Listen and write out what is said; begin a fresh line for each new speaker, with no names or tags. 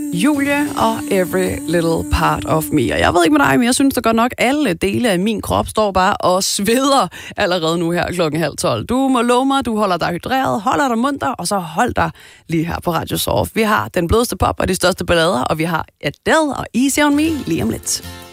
Julie og Every Little Part of Me. Og jeg ved ikke med dig, men jeg synes da godt nok, alle dele af min krop står bare og sveder allerede nu her 11:30. Du må love mig, du holder dig hydreret, holder dig munter, og så hold dig lige her på Radio Soft. Vi har den blødeste pop og de største ballader, og vi har Adele og Easy On Me lige om lidt.